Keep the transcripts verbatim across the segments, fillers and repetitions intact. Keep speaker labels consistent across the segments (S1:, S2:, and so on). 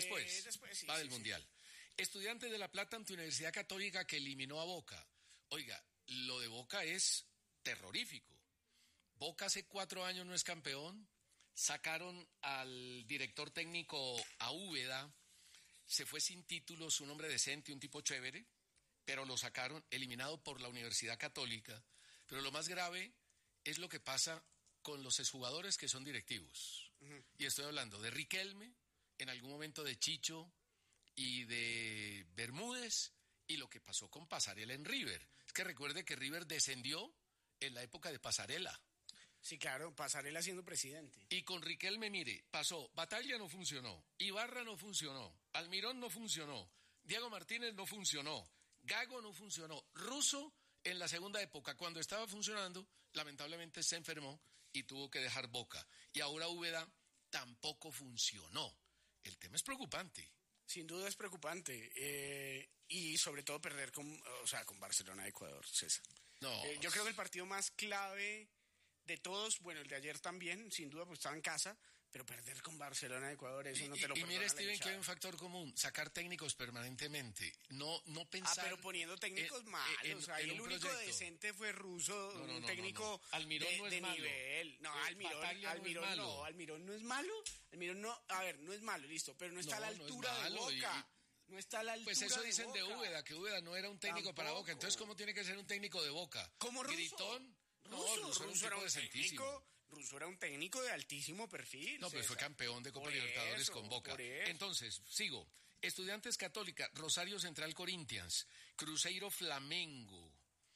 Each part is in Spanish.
S1: después,
S2: después sí,
S1: va
S2: sí,
S1: del
S2: sí.
S1: Mundial. Estudiantes de La Plata ante Universidad Católica que eliminó a Boca. Oiga, lo de Boca es terrorífico. Boca hace cuatro años no es campeón. Sacaron al director técnico a Úbeda. Se fue sin títulos, un hombre decente, un tipo chévere, pero lo sacaron eliminado por la Universidad Católica. Pero lo más grave es lo que pasa con los exjugadores que son directivos. Uh-huh. Y estoy hablando de Riquelme, en algún momento de Chicho y de Bermúdez, y lo que pasó con Pasarela en River. Es que recuerde que River descendió en la época de Pasarela.
S2: Sí, claro, Pasarela siendo presidente.
S1: Y con Riquelme, mire, pasó, Batalla no funcionó, Ibarra no funcionó, Almirón no funcionó, Diego Martínez no funcionó, Gago no funcionó, Russo en la segunda época, cuando estaba funcionando, lamentablemente se enfermó y tuvo que dejar Boca. Y ahora Úbeda tampoco funcionó. El tema es preocupante.
S2: Sin duda es preocupante. Eh, y sobre todo perder con, o sea, con Barcelona de Ecuador, César.
S1: No.
S2: Eh, yo creo que el partido más clave de todos, bueno, el de ayer también, sin duda, pues estaba en casa, pero perder con Barcelona de Ecuador, eso
S1: y,
S2: no te lo
S1: y,
S2: perdona.
S1: Y mire, Steven,
S2: la
S1: que hay un factor común, sacar técnicos permanentemente, no, no pensar...
S2: Ah, pero poniendo técnicos
S1: en,
S2: malos,
S1: en,
S2: o sea, el único
S1: proyecto.
S2: decente fue Russo,
S1: no, no,
S2: un
S1: no,
S2: técnico
S1: no, no. Almirón
S2: de,
S1: no es
S2: de
S1: malo.
S2: nivel. No,
S1: eh,
S2: Almirón, Almirón
S1: no, es
S2: no, Almirón no es malo, Almirón no, a ver, no es malo, listo, pero no está
S1: no,
S2: a la altura
S1: no es malo,
S2: de Boca.
S1: Y, y,
S2: No está a la altura
S1: Pues eso
S2: de
S1: dicen
S2: Boca.
S1: de Úbeda, que Úbeda no era un técnico
S2: Tampoco.
S1: para Boca. Entonces, ¿cómo tiene que ser un técnico de Boca?
S2: ¿Cómo Russo?
S1: Gritón.
S2: Russo,
S1: no, Russo,
S2: Russo
S1: era un,
S2: era un técnico,
S1: técnico,
S2: Russo era un técnico de altísimo perfil.
S1: No, pero fue campeón de Copa
S2: por
S1: Libertadores
S2: eso,
S1: con Boca.
S2: por eso.
S1: Entonces, sigo. Estudiantes Católica, Rosario Central Corinthians, Cruzeiro Flamengo,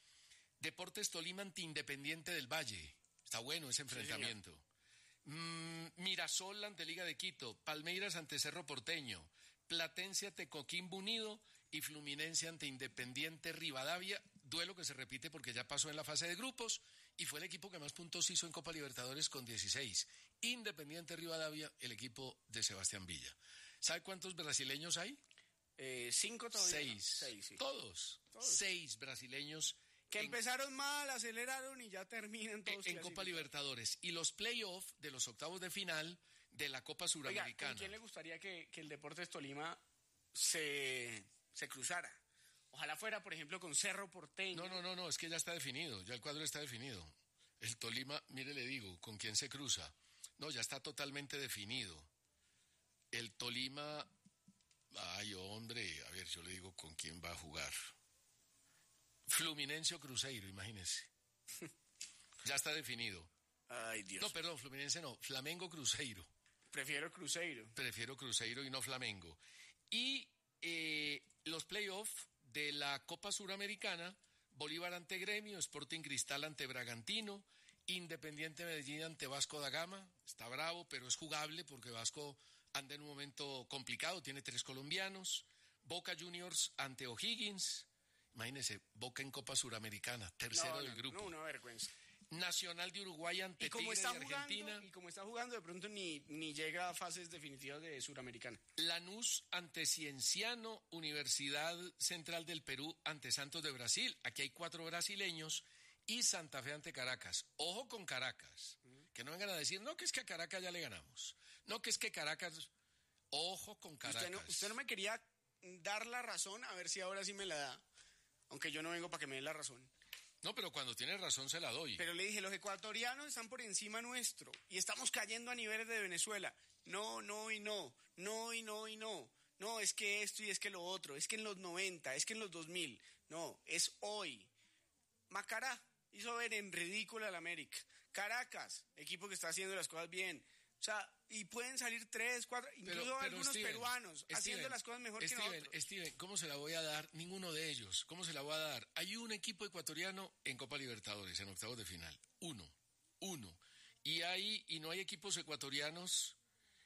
S1: Deportes Tolima ante Independiente del Valle. Está bueno ese enfrentamiento. Sí, mm, Mirasol ante Liga de Quito, Palmeiras ante Cerro Porteño, Platense ante Coquimbo Unido y Fluminense ante Independiente Rivadavia, duelo que se repite porque ya pasó en la fase de grupos y fue el equipo que más puntos hizo en Copa Libertadores con dieciséis. Independiente Rivadavia, el equipo de Sebastián Villa. ¿Sabe cuántos brasileños hay?
S2: Eh, cinco todavía.
S1: Seis.
S2: Seis sí.
S1: Todos. Todos. Seis brasileños.
S2: Que
S1: en,
S2: empezaron mal, aceleraron y ya terminan todos.
S1: En, en Copa Libertadores. Y los playoffs de los octavos de final de la Copa Suramericana.
S2: Oiga, ¿a quién le gustaría que, que el Deportes Tolima se, se cruzara? Ojalá fuera, por ejemplo, con Cerro Porteño.
S1: No, no, no, no, es que ya está definido, ya el cuadro está definido. El Tolima, mire, le digo, ¿con quién se cruza? No, ya está totalmente definido. El Tolima, ay, hombre, a ver, yo le digo con quién va a jugar. Fluminense o Cruzeiro, imagínese. Ya está definido.
S2: Ay, Dios.
S1: No, perdón, Fluminense no, Flamengo Cruzeiro.
S2: Prefiero Cruzeiro.
S1: Prefiero Cruzeiro y no Flamengo. Y eh, los playoffs de la Copa Suramericana, Bolívar ante Gremio, Sporting Cristal ante Bragantino, Independiente Medellín ante Vasco da Gama. Está bravo, pero es jugable porque Vasco anda en un momento complicado, tiene tres colombianos. Boca Juniors ante O'Higgins. Imagínese, Boca en Copa Suramericana, tercero
S2: no,
S1: del
S2: no,
S1: grupo.
S2: No, una vergüenza.
S1: Nacional de Uruguay ante Tigre de Argentina.
S2: Jugando, y como está jugando, de pronto ni, ni llega a fases definitivas de Suramericana.
S1: Lanús ante Cienciano, Universidad Central del Perú ante Santos de Brasil. Aquí hay cuatro brasileños. Y Santa Fe ante Caracas. Ojo con Caracas. Mm. Que no vengan a decir, no, que es que a Caracas ya le ganamos. No, que es que Caracas... Ojo con Caracas.
S2: Usted no, usted no me quería dar la razón, a ver si ahora sí me la da. Aunque yo no vengo para que me dé la razón.
S1: No, pero cuando tiene razón se la doy.
S2: Pero le dije, los ecuatorianos están por encima nuestro y estamos cayendo a niveles de Venezuela. No, no y no, no y no y no. No, es que esto y es que lo otro, es que en los noventa, es que en los dos mil. No, es hoy. Macará hizo ver en ridículo al América. Caracas, equipo que está haciendo las cosas bien. O sea, y pueden salir tres, cuatro, incluso pero, pero algunos Steven, peruanos Steven, haciendo las cosas mejor
S1: Steven,
S2: que nosotros.
S1: Steven, ¿cómo se la voy a dar? Ninguno de ellos. ¿Cómo se la voy a dar? Hay un equipo ecuatoriano en Copa Libertadores, en octavos de final. Uno. Uno. Y hay, y no hay equipos ecuatorianos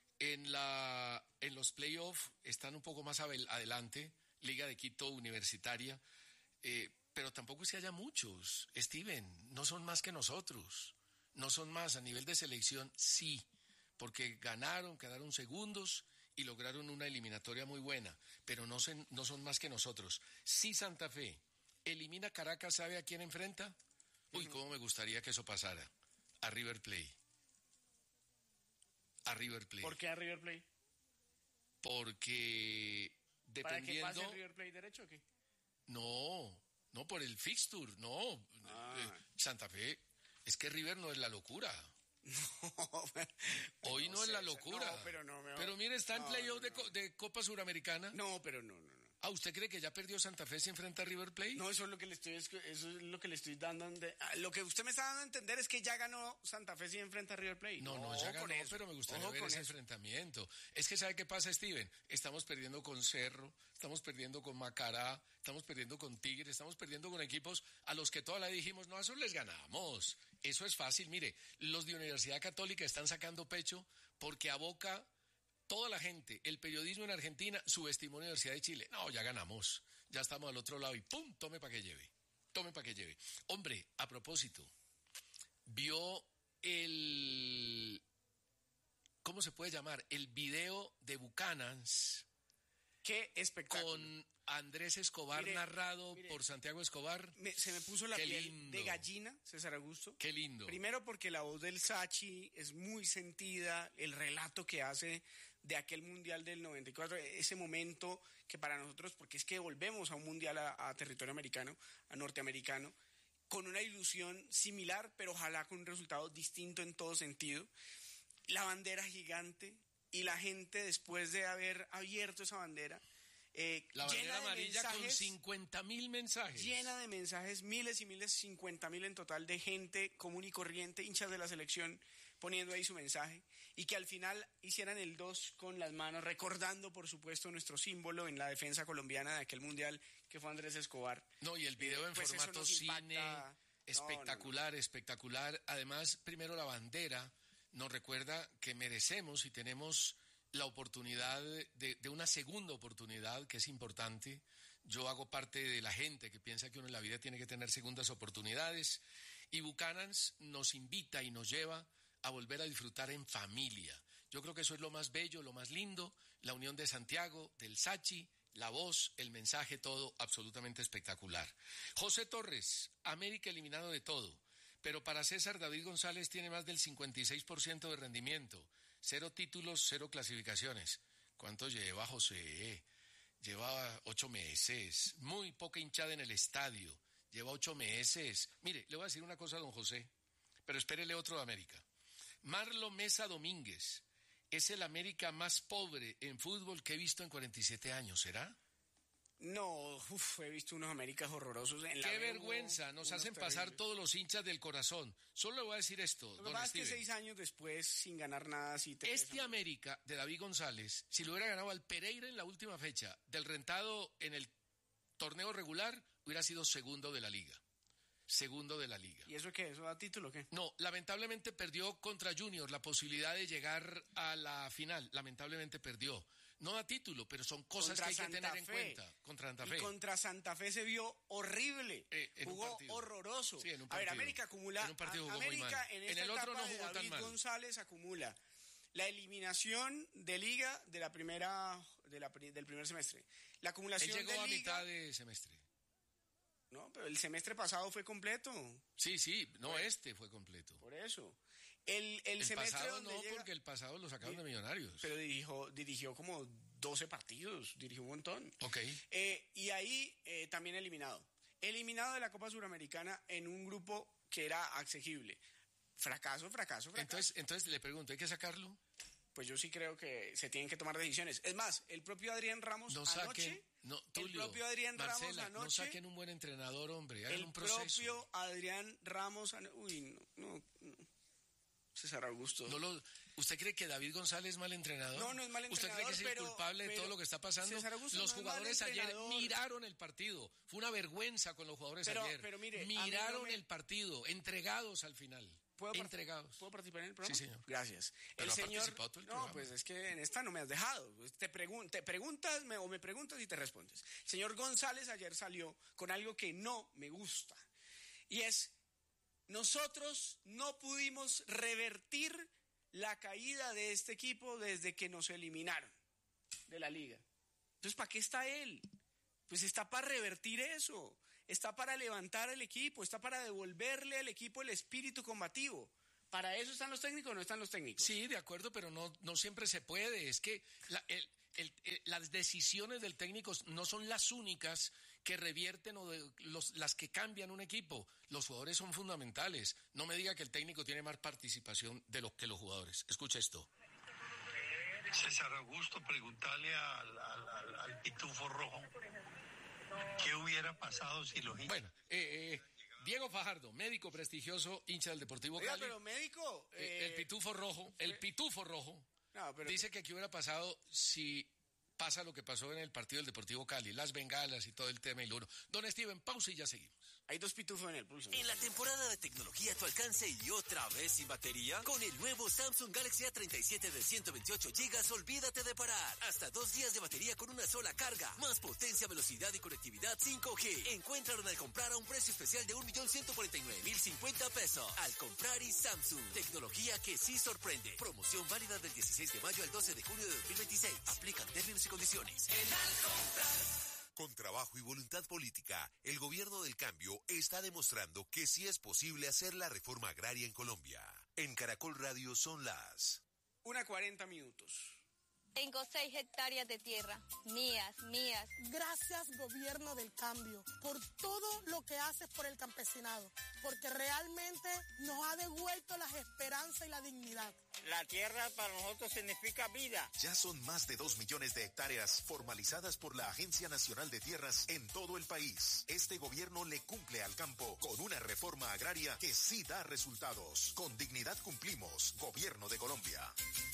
S1: en la, en los playoffs, están un poco más adelante, Liga de Quito Universitaria, eh, pero tampoco es que haya muchos. Steven, no son más que nosotros. No son más a nivel de selección, sí. Porque ganaron, quedaron segundos y lograron una eliminatoria muy buena, pero no, se, no son más que nosotros. Si Santa Fe elimina Caracas, ¿sabe a quién enfrenta? Uy, cómo me gustaría que eso pasara. A River Plate. A River Plate.
S2: ¿Por qué a River Plate?
S1: porque dependiendo...
S2: ¿Para que pase River Plate derecho o qué?
S1: No, no, por el fixture, no.
S2: Ah.
S1: Eh, Santa Fe, es que River no es la locura.
S2: No,
S1: Hoy no,
S2: no
S1: es
S2: sé,
S1: la locura.
S2: No, pero no me...
S1: Pero mire, está en
S2: no,
S1: playoff
S2: no,
S1: de,
S2: no.
S1: co- de Copa Suramericana.
S2: No, pero no, no, no.
S1: Ah, ¿usted cree que ya perdió Santa Fe si enfrenta a River Plate?
S2: No, eso es lo que le estoy, eso es lo que le estoy dando. a ente- ah, Lo que usted me está dando a entender es que ya ganó Santa Fe si enfrenta a River Plate.
S1: No, no, ya
S2: ojo con
S1: ganó,
S2: eso,
S1: pero me gustaría
S2: ojo
S1: ver
S2: con
S1: ese
S2: eso.
S1: enfrentamiento. Es que, ¿sabe qué pasa, Steven? Estamos perdiendo con Cerro, estamos perdiendo con Macará, estamos perdiendo con Tigre, estamos perdiendo con equipos a los que toda la vida dijimos, no, a esos les ganamos. Eso es fácil. Mire, los de Universidad Católica están sacando pecho porque a Boca, toda la gente, el periodismo en Argentina, subestimó a Universidad de Chile. No, ya ganamos, ya estamos al otro lado y ¡pum! Tome para que lleve, tome para que lleve. Hombre, a propósito, vio el, ¿cómo se puede llamar? El video de Buchanans
S2: Qué espectáculo.
S1: con Andrés Escobar
S2: Mire,
S1: narrado
S2: mire.
S1: por Santiago Escobar.
S2: Me- se me puso la
S1: Qué
S2: piel
S1: lindo.
S2: de gallina, César Augusto.
S1: Qué lindo.
S2: Primero porque la voz del Sachi es muy sentida, el relato que hace de aquel Mundial del noventa y cuatro, ese momento que para nosotros, porque es que volvemos a un Mundial a, a territorio americano, a norteamericano, con una ilusión similar, pero ojalá con un resultado distinto en todo sentido. La bandera gigante y la gente después de haber abierto esa bandera, eh,
S1: La
S2: llena
S1: bandera
S2: de
S1: amarilla con
S2: mensajes,
S1: cincuenta mil mensajes.
S2: llena de mensajes, miles y miles, cincuenta mil en total de gente común y corriente, hinchas de la selección, poniendo ahí su mensaje, y que al final hicieran el dos con las manos, recordando, por supuesto, nuestro símbolo en la defensa colombiana de aquel mundial, que fue Andrés Escobar.
S1: No, y el video
S2: Eh,
S1: en
S2: pues eso
S1: formato
S2: nos
S1: cine,
S2: impacta.
S1: espectacular, espectacular. Además, primero la bandera nos recuerda que merecemos y tenemos la oportunidad de, de una segunda oportunidad que es importante. Yo hago parte de la gente que piensa que uno en la vida tiene que tener segundas oportunidades, y Buchanans nos invita y nos lleva a volver a disfrutar en familia. Yo creo que eso es lo más bello, lo más lindo, la unión de Santiago, del Sachi, la voz, el mensaje, todo absolutamente espectacular. José Torres, América eliminado de todo, pero para César David González tiene más del cincuenta y seis por ciento de rendimiento, cero títulos, cero clasificaciones. ¿Cuánto lleva José? Lleva ocho meses, muy poca hinchada en el estadio, lleva ocho meses. Mire, le voy a decir una cosa a don José, pero espérele otro de América. Marlo Mesa Domínguez es el América más pobre en fútbol que he visto en cuarenta y siete años, ¿será?
S2: No, uf, he visto unos Américas horrorosos. En la
S1: Qué
S2: B hubo
S1: vergüenza, nos
S2: unos
S1: hacen pasar
S2: terribles.
S1: todos los hinchas del corazón. Solo le voy a decir esto,
S2: Lo que
S1: don
S2: pasa es que
S1: Steven.
S2: seis años después, sin ganar nada, sí te
S1: Este
S2: pesa.
S1: América de David González, si lo hubiera ganado al Pereira en la última fecha del rentado en el torneo regular, hubiera sido segundo de la liga. Segundo de la liga.
S2: ¿Y eso qué? ¿Eso da título o qué?
S1: No, lamentablemente perdió contra Junior la posibilidad de llegar a la final. Lamentablemente perdió. No da título, pero son cosas
S2: Contra
S1: que hay que
S2: Santa
S1: tener en
S2: Fe.
S1: cuenta. Contra Santa Fe.
S2: Y contra Santa Fe se vio horrible.
S1: Eh, en un
S2: jugó
S1: partido.
S2: horroroso.
S1: Sí, en un
S2: A ver,
S1: partido.
S2: América acumula.
S1: En un partido
S2: a-
S1: jugó muy
S2: América
S1: mal.
S2: en
S1: En
S2: esta
S1: el otro
S2: etapa
S1: no
S2: de
S1: jugó tan
S2: David
S1: mal.
S2: González acumula la eliminación de liga de la primera de la pri- del primer semestre. La
S1: Él
S2: acumulación
S1: llegó
S2: de
S1: a
S2: liga.
S1: mitad de semestre.
S2: No, pero el semestre pasado fue completo.
S1: Sí, sí, no, este fue completo.
S2: Por eso. El, el,
S1: El
S2: semestre
S1: pasado
S2: donde
S1: no,
S2: llega-
S1: porque el pasado lo sacaron
S2: Sí,
S1: de Millonarios.
S2: pero dirigió, dirigió como doce partidos, dirigió un montón.
S1: Ok.
S2: Eh, y ahí eh, también eliminado. Eliminado de la Copa Suramericana en un grupo que era accesible. Fracaso, fracaso, fracaso.
S1: Entonces, entonces le pregunto, ¿hay que sacarlo?
S2: Pues yo sí creo que se tienen que tomar decisiones. Es más, el propio Adrián Ramos
S1: No
S2: anoche,
S1: saquen, no, Tulio,
S2: propio Adrián Ramos
S1: Marcela, no
S2: anoche-
S1: saquen un buen entrenador, hombre, hagan
S2: el
S1: un proceso.
S2: propio Adrián Ramos, ano- uy, no, no, no. César Augusto.
S1: No lo, ¿Usted cree que David González es mal entrenador?
S2: No, no es mal
S1: ¿Usted cree que es el
S2: entrenador, pero-
S1: culpable de
S2: pero-
S1: todo lo que está pasando?
S2: César Augusto
S1: Los
S2: no es mal
S1: jugadores ayer
S2: entrenador.
S1: miraron el partido. Fue una vergüenza con los jugadores
S2: Pero-
S1: ayer.
S2: pero mire, a mí no
S1: miraron
S2: me-
S1: el partido, entregados al final.
S2: ¿Puedo par-
S1: entregados.
S2: ¿Puedo participar en el programa?
S1: Sí, señor.
S2: Gracias.
S1: Pero
S2: el
S1: ha
S2: señor,
S1: participado todo el
S2: no,
S1: programa.
S2: pues es que en esta no me has dejado. Pues Te, pregun- te preguntas me- o me preguntas y te respondes. El señor González ayer salió con algo que no me gusta. Y es, nosotros no pudimos revertir la caída de este equipo desde que nos eliminaron de la liga. Entonces, ¿para qué está él? Pues está para revertir eso, está para levantar el equipo, está para devolverle al equipo el espíritu combativo. ¿Para eso están los técnicos o no están los técnicos?
S1: Sí, de acuerdo, pero no, no siempre se puede. Es que la, el, el, el, las decisiones del técnico no son las únicas que revierten o de los, las que cambian un equipo. Los jugadores son fundamentales. No me diga que el técnico tiene más participación de lo que los jugadores. Escucha esto.
S3: César Augusto, preguntarle al, al, al, al Pitufo Rojo qué hubiera pasado si los...
S1: Bueno, eh, eh, Diego Fajardo, médico prestigioso, hincha del Deportivo
S2: Oiga,
S1: Cali.
S2: pero médico...
S1: Eh, el Pitufo Rojo, el Pitufo Rojo,
S2: no, pero...
S1: dice que qué hubiera pasado si pasa lo que pasó en el partido del Deportivo Cali, las bengalas y todo el tema y lo uno. Don Steven, pausa y ya seguimos.
S2: Hay dos pitufos en el pulso.
S4: En la temporada de tecnología a tu alcance y otra vez sin batería, con el nuevo Samsung Galaxy A treinta y siete de ciento veintiocho gigas, olvídate de parar. Hasta dos días de batería con una sola carga. Más potencia, velocidad y conectividad cinco G. Encuéntralo al comprar a un precio especial de un millón ciento cuarenta y nueve mil cincuenta pesos. Al comprar y Samsung. Tecnología que sí sorprende. Promoción válida del dieciséis de mayo al doce de junio de dos mil veintiséis. Aplican términos y condiciones.
S5: En Al comprar. Con trabajo y voluntad política, el gobierno del cambio está demostrando que sí es posible hacer la reforma agraria en Colombia. En Caracol Radio son las...
S2: Una cuarenta minutos.
S6: Tengo seis hectáreas de tierra, mías, mías.
S7: Gracias, gobierno del cambio, por todo lo que haces por el campesinado, porque realmente nos ha devuelto las esperanzas y la dignidad.
S8: La tierra para nosotros significa vida.
S5: Ya son más de dos millones de hectáreas formalizadas por la Agencia Nacional de Tierras en todo el país. Este gobierno le cumple al campo con una reforma agraria que sí da resultados. Con dignidad cumplimos. Gobierno de Colombia.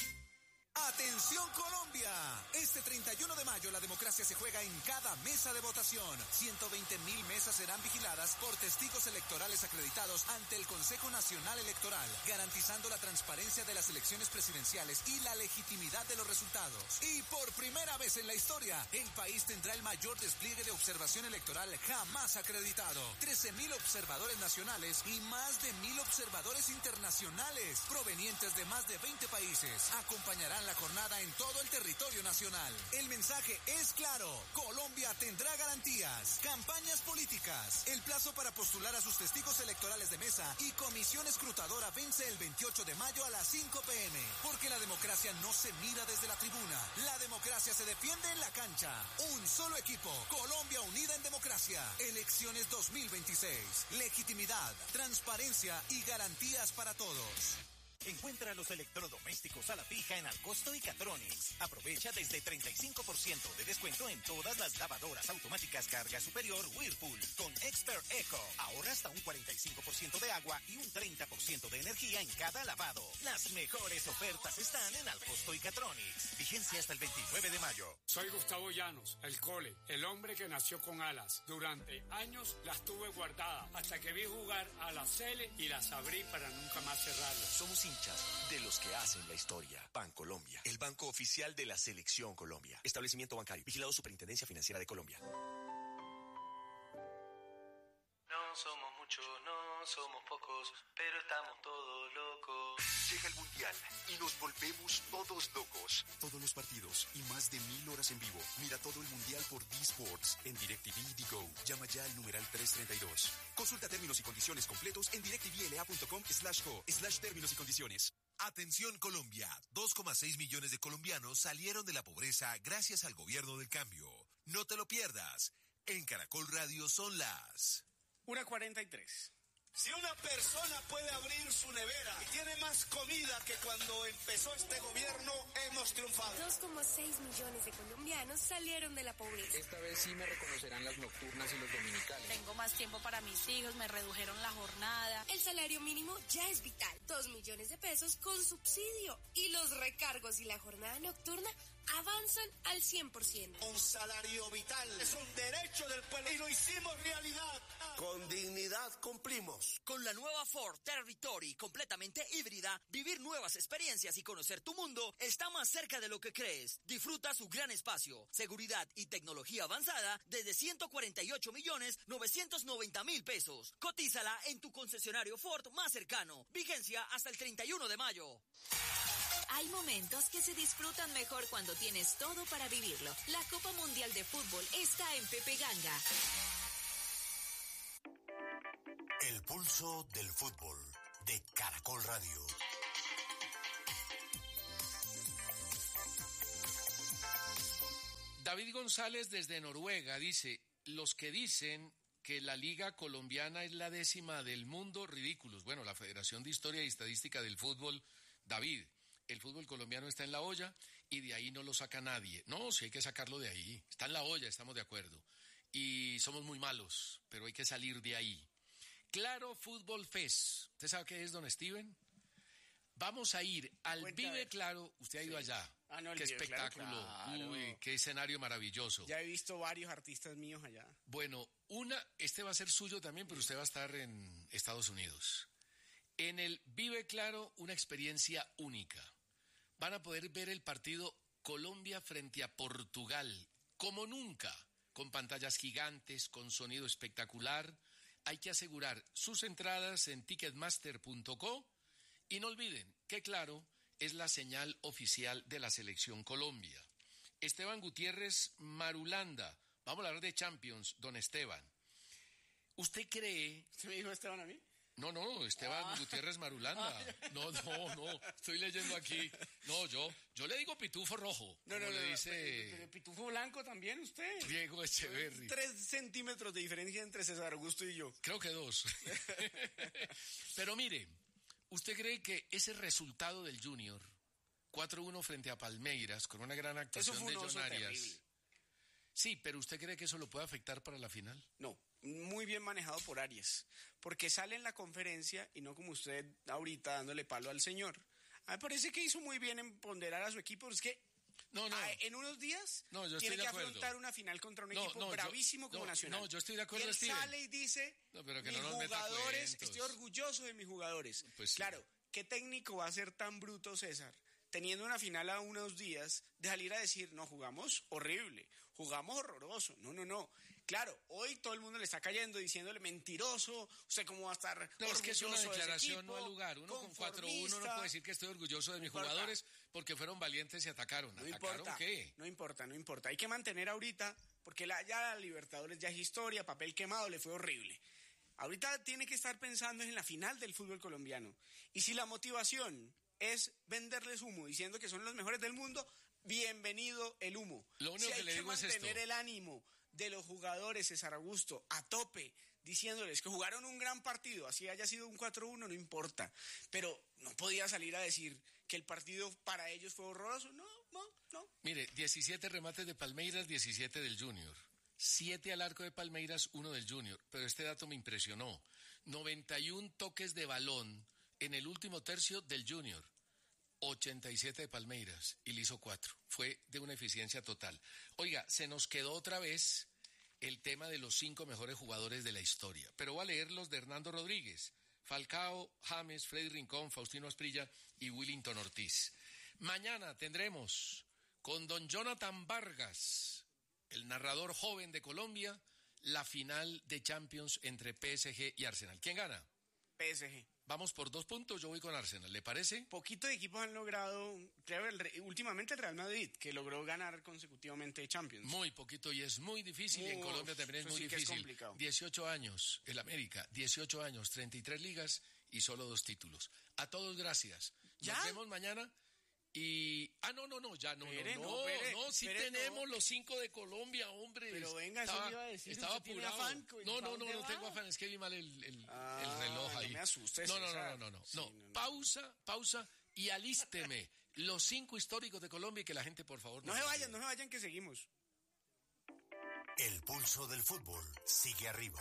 S9: ¡Atención Colombia! Este treinta y uno de mayo la democracia se juega en cada mesa de votación. ciento veinte mil mesas serán vigiladas por testigos electorales acreditados ante el Consejo Nacional Electoral, garantizando la transparencia de las elecciones presidenciales y la legitimidad de los resultados. Y por primera vez en la historia, el país tendrá el mayor despliegue de observación electoral jamás acreditado. trece mil observadores nacionales y más de mil observadores internacionales, provenientes de más de veinte países, acompañarán la jornada en todo el territorio nacional. El mensaje es claro. Colombia tendrá garantías. Campañas políticas. El plazo para postular a sus testigos electorales de mesa y comisión escrutadora vence el veintiocho de mayo a las cinco p m Porque la democracia no se mira desde la tribuna. La democracia se defiende en la cancha. Un solo equipo. Colombia unida en democracia. Elecciones dos mil veintiséis. Legitimidad, transparencia y garantías para todos.
S10: Encuentra los electrodomésticos a la fija en Alcosto y Catronics. Aprovecha desde treinta y cinco por ciento de descuento en todas las lavadoras automáticas carga superior Whirlpool. Con Expert Eco, ahorra hasta un cuarenta y cinco por ciento de agua y un treinta por ciento de energía en cada lavado. Las mejores ofertas están en Alcosto y Catronics. Vigencia hasta el veintinueve de mayo.
S11: Soy Gustavo Llanos, el Cole, el hombre que nació con alas. Durante años las tuve guardadas hasta que vi jugar a la Cele y las abrí para nunca más cerrarlas.
S4: Somos de los que hacen la historia. Bancolombia, el banco oficial de la Selección Colombia. Establecimiento bancario, vigilado Superintendencia Financiera de Colombia.
S12: No somos muchos, no somos pocos, pero estamos todos locos.
S5: Llega el Mundial y nos volvemos todos locos. Todos los partidos y más de mil horas en vivo. Mira todo el Mundial por D-Sports en DirecTV y Digo. Llama ya al numeral trescientos treinta y dos. Consulta términos y condiciones completos en directvla.com slash co slash términos y condiciones. Atención Colombia, dos coma seis millones de colombianos salieron de la pobreza gracias al gobierno del cambio. No te lo pierdas. En Caracol Radio son las...
S2: una cuarenta y tres.
S13: Si una persona puede abrir su nevera y tiene más comida que cuando empezó este gobierno, hemos triunfado.
S14: dos coma seis millones de colombianos salieron de la pobreza.
S15: Esta vez sí me reconocerán las nocturnas y los dominicales.
S16: Tengo más tiempo para mis hijos, me redujeron la jornada.
S14: El salario mínimo ya es vital. Dos millones de pesos con subsidio. Y los recargos y la jornada nocturna avanzan al cien por ciento.
S13: Un salario vital es un derecho del pueblo y lo hicimos realidad.
S17: Con dignidad cumplimos.
S18: Con la nueva Ford Territory completamente híbrida, vivir nuevas experiencias y conocer tu mundo está más cerca de lo que crees. Disfruta su gran espacio, seguridad y tecnología avanzada desde ciento cuarenta y ocho millones novecientos noventa mil pesos. Cotízala en tu concesionario Ford más cercano. Vigencia hasta el treinta y uno de mayo.
S19: Hay momentos que se disfrutan mejor cuando tienes todo para vivirlo. La Copa Mundial de Fútbol está en Pepe Ganga.
S5: El pulso del fútbol. de Caracol Radio.
S1: David González desde Noruega dice, los que dicen que la Liga Colombiana es la décima del mundo, ridículos. Bueno, la Federación de Historia y Estadística del Fútbol, David, el fútbol colombiano está en la olla y de ahí no lo saca nadie. No, sí hay que sacarlo de ahí. Está en la olla, estamos de acuerdo. Y somos muy malos, pero hay que salir de ahí. Claro Fútbol Fest. ¿Usted sabe qué es, don Steven? Vamos a ir al
S2: Cuenta,
S1: Vive Claro. Usted ha ido
S2: sí.
S1: allá.
S2: Ah, no, el
S1: qué
S2: Vive
S1: espectáculo.
S2: Claro, claro.
S1: Uy, qué escenario maravilloso.
S2: Ya he visto varios artistas míos allá.
S1: Bueno, una, este va a ser suyo también, pero usted va a estar en Estados Unidos. En el Vive Claro, una experiencia única. Van a poder ver el partido Colombia frente a Portugal, como nunca, con pantallas gigantes, con sonido espectacular. Hay que asegurar sus entradas en ticketmaster punto co y no olviden que Claro es la señal oficial de la Selección Colombia. Esteban Gutiérrez Marulanda, vamos a hablar de Champions, don Esteban. ¿Usted cree...
S2: ¿Usted me dijo Esteban a mí?
S1: No, no, Esteban
S2: Ah.
S1: Gutiérrez Marulanda. No, no, no, estoy leyendo aquí. No, yo, yo le digo pitufo rojo,
S2: No,
S1: como
S2: no, no,
S1: le
S2: no,
S1: dice
S2: pero- pero pitufo blanco también usted.
S1: Diego Echeverry.
S2: Tres centímetros de diferencia entre César Augusto y yo.
S1: Creo que dos. Pero mire, ¿usted cree que ese resultado del Junior, cuatro uno frente a Palmeiras, con una gran actuación
S2: Eso fue
S1: de
S2: un oso
S1: John Arias...
S2: terrible.
S1: Sí, pero ¿usted cree que eso lo puede afectar para la final?
S2: No, muy bien manejado por Arias, porque sale en la conferencia y no como usted ahorita dándole palo al señor. A mí me parece que hizo muy bien en ponderar a su equipo, es que
S1: no, no.
S2: a- en unos días
S1: No, yo
S2: tiene
S1: estoy de
S2: que
S1: acuerdo.
S2: afrontar una final contra un
S1: No,
S2: equipo
S1: no, yo-
S2: bravísimo como
S1: no,
S2: Nacional.
S1: no, yo estoy de acuerdo,
S2: Y él
S1: Steven.
S2: sale y dice,
S1: No, pero que
S2: mis
S1: no nos meta
S2: jugadores,
S1: cuentos.
S2: estoy orgulloso de mis jugadores.
S1: Pues sí.
S2: Claro, ¿qué técnico va a ser tan bruto, César? Teniendo una final a unos días, de salir a decir, no, jugamos horrible, jugamos horroroso. No, no, no. Claro, hoy todo el mundo le está cayendo diciéndole mentiroso, usted cómo va a estar
S1: No, es que es una
S2: orgulloso de ese
S1: declaración
S2: equipo,
S1: no al lugar. Uno con cuatro uno no
S2: conformista.
S1: puede decir que estoy orgulloso de mis
S2: importa.
S1: jugadores porque fueron valientes y atacaron.
S2: No
S1: ¿Atacaron
S2: importa,
S1: qué?
S2: no importa, no importa. Hay que mantener ahorita, porque la, ya la Libertadores ya es historia, papel quemado, le fue horrible. Ahorita tiene que estar pensando en la final del fútbol colombiano. Y si la motivación es venderles humo diciendo que son los mejores del mundo, bienvenido el humo.
S1: Lo único
S2: Si
S1: que
S2: hay
S1: le
S2: que
S1: digo es
S2: mantener
S1: esto.
S2: el ánimo de los jugadores, César Augusto, a tope, diciéndoles que jugaron un gran partido, así haya sido un cuatro uno, no importa. Pero no podía salir a decir que el partido para ellos fue horroroso. No, no, no.
S1: Mire, diecisiete remates de Palmeiras, diecisiete del Junior. siete al arco de Palmeiras, uno del Junior. Pero este dato me impresionó. noventa y uno toques de balón en el último tercio del Junior. ochenta y siete de Palmeiras y le hizo cuatro. Fue de una eficiencia total. Oiga, se nos quedó otra vez el tema de los cinco mejores jugadores de la historia. Pero voy a leer los de Hernando Rodríguez, Falcao, James, Freddy Rincón, Faustino Asprilla y Willington Ortiz. Mañana tendremos con don Jonathan Vargas, el narrador joven de Colombia, la final de Champions entre P S G y Arsenal. ¿Quién gana?
S2: P S G.
S1: Vamos por dos puntos, yo voy con Arsenal, ¿le parece?
S2: Poquitos equipos han logrado, creo, el, Re- últimamente el Real Madrid, que logró ganar consecutivamente Champions.
S1: Muy poquito y es muy difícil, y en
S2: Uf,
S1: Colombia también es
S2: eso
S1: muy
S2: sí que es
S1: difícil.
S2: complicado.
S1: dieciocho años, el América, dieciocho años, treinta y tres ligas y solo dos títulos. A todos gracias. Nos
S2: ¿Ya?
S1: vemos mañana y... Ah, no, no, no, ya no,
S2: Espere,
S1: no,
S2: no,
S1: no,
S2: espere,
S1: no, sí
S2: espere,
S1: tenemos
S2: no.
S1: los cinco de Colombia, hombre.
S2: Pero venga, eso
S1: estaba,
S2: le iba a decir,
S1: Estaba
S2: ¿usted tiene
S1: apurado.
S2: afán? ¿Y
S1: No,
S2: para
S1: no, no,
S2: dónde
S1: no
S2: va?
S1: tengo afán, es que vi mal el, el,
S2: Ah,
S1: el reloj
S2: no
S1: ahí.
S2: me asuste,
S1: no, no, no,
S2: César.
S1: no, no, no,
S2: Sí,
S1: no.
S2: no, no.
S1: Pausa, pausa y alísteme los cinco históricos de Colombia y que la gente, por favor...
S2: No
S1: nos
S2: se
S1: ayude.
S2: vayan, no se vayan, que seguimos.
S5: El pulso del fútbol sigue arriba.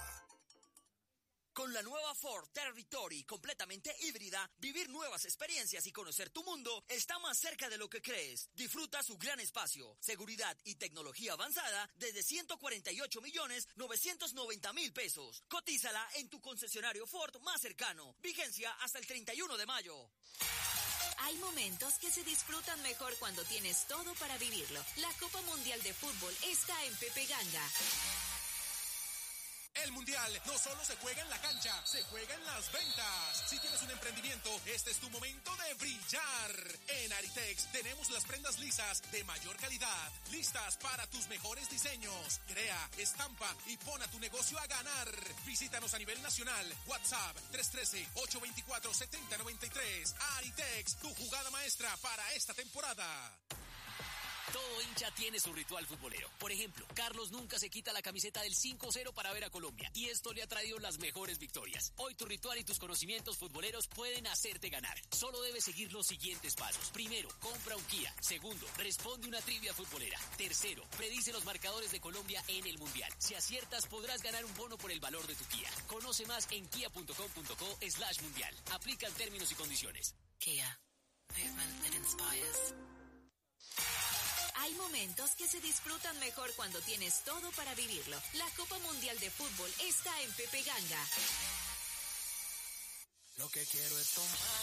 S18: Con la nueva Ford Territory completamente híbrida, vivir nuevas experiencias y conocer tu mundo está más cerca de lo que crees. Disfruta su gran espacio, seguridad y tecnología avanzada desde ciento cuarenta y ocho millones novecientos noventa mil pesos. Cotízala en tu concesionario Ford más cercano. Vigencia hasta el treinta y uno de mayo.
S19: Hay momentos que se disfrutan mejor cuando tienes todo para vivirlo. La Copa Mundial de Fútbol está en Pepe Ganga.
S20: El Mundial no solo se juega en la cancha, se juega en las ventas. Si tienes un emprendimiento, este es tu momento de brillar. En Aritex tenemos las prendas lisas de mayor calidad, listas para tus mejores diseños. Crea, estampa y pon a tu negocio a ganar. Visítanos a nivel nacional. WhatsApp tres uno tres, ocho dos cuatro, siete cero nueve tres. Aritex, tu jugada maestra para esta temporada.
S21: Todo hincha tiene su ritual futbolero. Por ejemplo, Carlos nunca se quita la camiseta del cinco cero para ver a Colombia y esto le ha traído las mejores victorias. Hoy tu ritual y tus conocimientos futboleros pueden hacerte ganar. Solo debes seguir los siguientes pasos. Primero, compra un Kia. Segundo, responde una trivia futbolera. Tercero, predice los marcadores de Colombia en el Mundial. Si aciertas, podrás ganar un bono por el valor de tu Kia. Conoce más en kia punto com punto co slash mundial. Aplican términos y condiciones.
S19: Kia. Movement that inspires. Hay momentos que se disfrutan mejor cuando tienes todo para vivirlo. La Copa Mundial de Fútbol está en Pepe Ganga.
S22: Lo que quiero es tomar